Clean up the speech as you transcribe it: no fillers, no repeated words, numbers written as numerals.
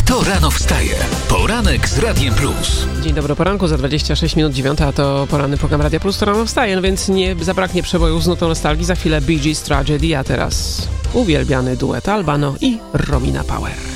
Kto rano wstaje? Poranek z Radiem Plus. Dzień dobry, poranku, za 26 minut 9, a to poranny program Radia Plus, to rano wstaje, no więc nie zabraknie przebojów z nutą nostalgii. Za chwilę Bee Gees Tragedy, a teraz uwielbiany duet Albano i Romina Power.